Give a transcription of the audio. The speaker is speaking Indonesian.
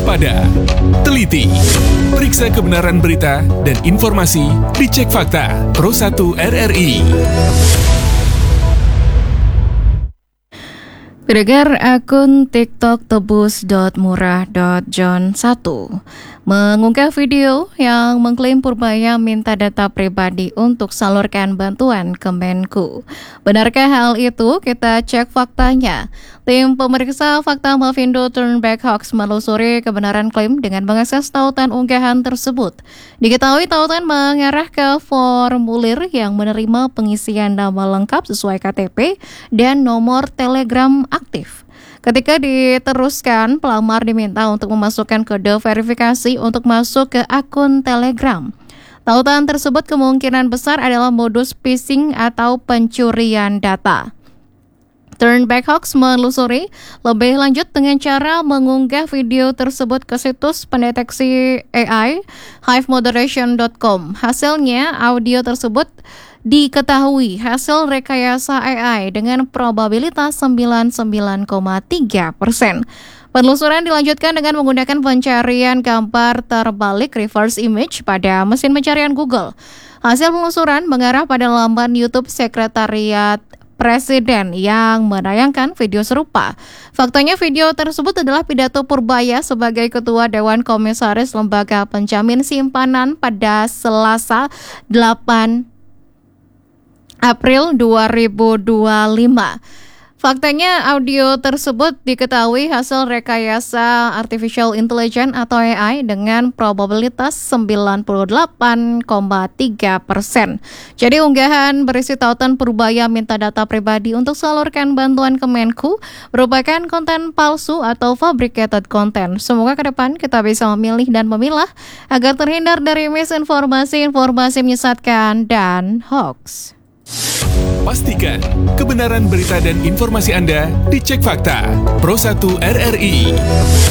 waspada, teliti, periksa kebenaran berita dan informasi, dicek fakta. Pro 1 RRI. Beredar akun TikTok tebus.murah.john1 mengunggah video yang mengklaim Purbaya minta data pribadi untuk salurkan bantuan ke Menku. Benarkah hal itu? Kita cek faktanya. Tim pemeriksa fakta Mavindo Turnback Hoax menelusuri kebenaran klaim dengan mengakses tautan unggahan tersebut. Diketahui tautan mengarah ke formulir yang menerima pengisian nama lengkap sesuai KTP dan nomor Telegram aktif. Ketika diteruskan, pelamar diminta untuk memasukkan kode verifikasi untuk masuk ke akun Telegram. Tautan tersebut kemungkinan besar adalah modus phishing atau pencurian data. Turnback Hoax menelusuri lebih lanjut dengan cara mengunggah video tersebut ke situs pendeteksi AI hivemoderation.com. Hasilnya, audio tersebut diketahui hasil rekayasa AI dengan probabilitas 99,3%. Penelusuran dilanjutkan dengan menggunakan pencarian gambar terbalik reverse image pada mesin pencarian Google. Hasil penelusuran mengarah pada laman YouTube Sekretariat Presiden yang menayangkan video serupa. Faktanya video tersebut adalah pidato Purbaya sebagai Ketua Dewan Komisaris Lembaga Penjamin Simpanan pada Selasa 8 April 2025. Faktanya audio tersebut diketahui hasil rekayasa Artificial Intelligence atau AI dengan probabilitas 98,3%. Jadi unggahan berisi tautan Purbaya minta data pribadi untuk salurkan bantuan ke Menku merupakan konten palsu atau fabricated content. Semoga ke depan kita bisa memilih dan memilah agar terhindar dari misinformasi, informasi menyesatkan, dan hoax. Pastikan kebenaran berita dan informasi Anda dicek fakta. Pro 1 RRI.